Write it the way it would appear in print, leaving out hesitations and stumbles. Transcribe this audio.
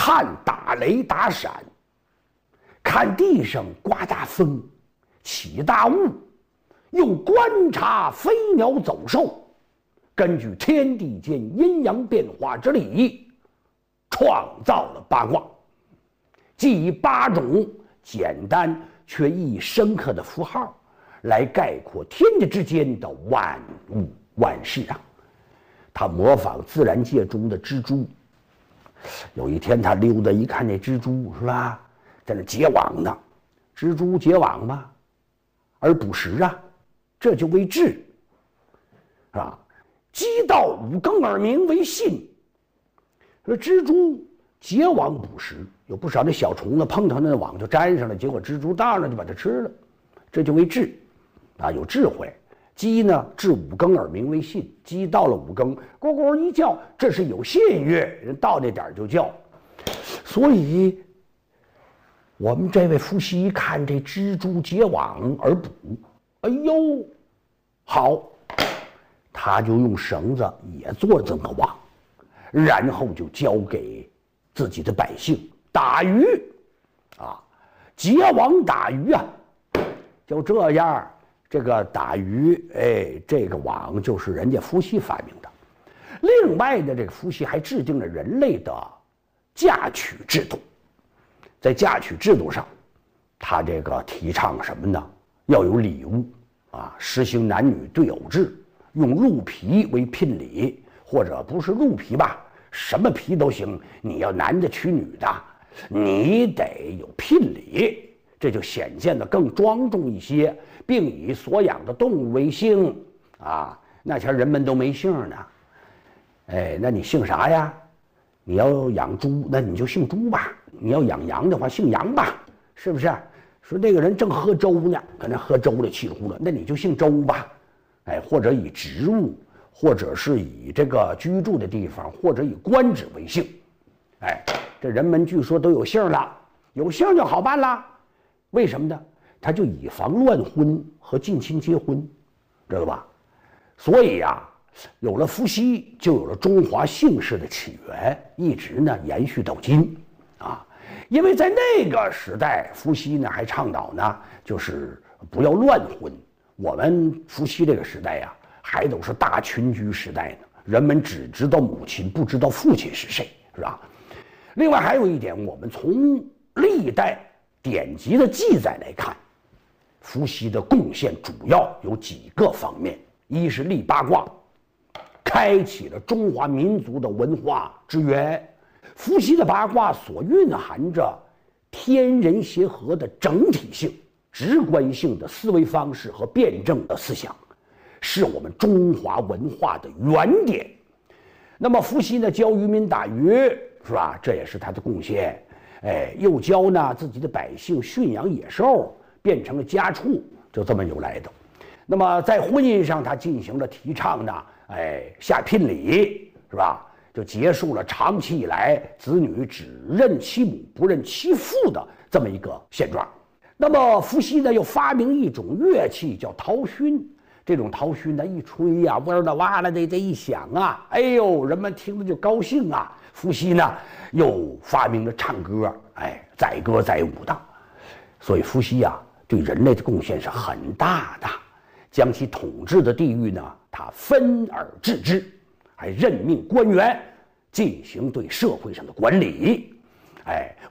看打雷打闪，看地上刮大风，起大雾，又观察飞鸟走兽，根据天地间阴阳变化之理，创造了八卦，即以8种简单却意义深刻的符号来概括天地之间的万物万事啊。他模仿自然界中的蜘蛛，有一天他溜达一看，那蜘蛛是吧，在那结网呢。蜘蛛结网嘛，而捕食啊，这就为智，是吧？鸡到5更而鸣为信。说蜘蛛结网捕食，有不少的小虫子碰到那网就粘上了，结果蜘蛛到那就把它吃了，这就为智，啊，有智慧。鸡呢，至5更而鸣为信，鸡到了5更，咕咕一叫，这是有信誉，人到那点就叫。所以，我们这位伏羲一看这蜘蛛结网而捕，哎呦，好，他就用绳子也做这么个网，然后就交给自己的百姓打鱼，啊，结网打鱼啊，就这样。这个打鱼，哎，这个网就是人家伏羲发明的。另外呢，这个伏羲还制定了人类的嫁娶制度。在嫁娶制度上，他这个提倡什么呢？要有礼物啊，实行男女对偶制，用鹿皮为聘礼，或者不是鹿皮吧，什么皮都行。你要男的娶女的，你得有聘礼，这就显现得更庄重一些。并以所养的动物为姓啊，那前人们都没姓呢，哎，那你姓啥呀？你要养猪，那你就姓猪吧；你要养羊的话，姓羊吧，是不是？说那个人正喝粥呢，可能喝粥的气呼了，那你就姓周吧，哎，或者以职务，或者是以这个居住的地方，或者以官职为姓，哎，这人们据说都有姓了，有姓就好办了，为什么呢？他就以防乱婚和近亲结婚，知道吧？所以呀，有了伏羲，就有了中华姓氏的起源，一直呢延续到今，啊，因为在那个时代，伏羲呢还倡导呢，就是不要乱婚。我们伏羲这个时代呀，还都是大群居时代呢，人们只知道母亲，不知道父亲是谁，是吧？另外还有一点，我们从历代典籍的记载来看。伏羲的贡献主要有几个方面：一是立八卦，开启了中华民族的文化之源。伏羲的八卦所蕴含着天人协和的整体性、直观性的思维方式和辩证的思想，是我们中华文化的原点。那么伏羲呢，教渔民打鱼，是吧？这也是他的贡献。哎，又教呢自己的百姓驯养野兽。变成了家畜，就这么由来的。那么在婚姻上，他进行了提倡呢，哎，下聘礼，是吧？就结束了长期以来子女只认其母不认其父的这么一个现状。那么伏羲呢，又发明一种乐器叫陶埙。这种陶埙呢，一吹呀，哇啦哇啦的这一响啊，哎呦，人们听着就高兴啊。伏羲呢，又发明了唱歌，哎，载歌载舞的。所以伏羲啊，对人类的贡献是很大的，将其统治的地域呢，他分而治之，还任命官员进行对社会上的管理。哎，